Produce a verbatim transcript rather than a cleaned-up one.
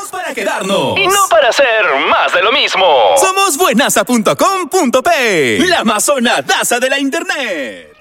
para quedarnos y no para hacer más de lo mismo. Somos buenaza punto com punto pe, la amazonadaza de la internet.